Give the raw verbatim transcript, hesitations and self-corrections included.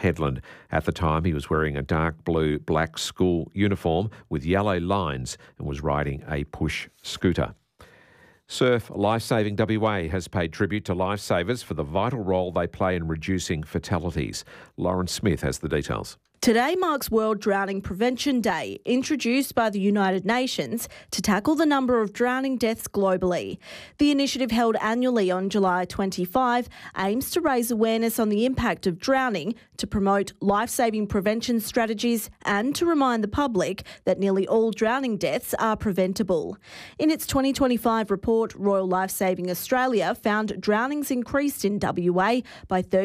Headland. At the time, he was wearing a dark blue black school uniform with yellow lines and was riding a push scooter. Surf Lifesaving W A has paid tribute to lifesavers for the vital role they play in reducing fatalities. Lauren Smith has the details. Today marks World Drowning Prevention Day, introduced by the United Nations to tackle the number of drowning deaths globally. The initiative, held annually on July twenty-fifth, aims to raise awareness on the impact of drowning, to promote life-saving prevention strategies and to remind the public that nearly all drowning deaths are preventable. In its twenty twenty-five report, Royal Lifesaving Australia found drownings increased in W A by thirty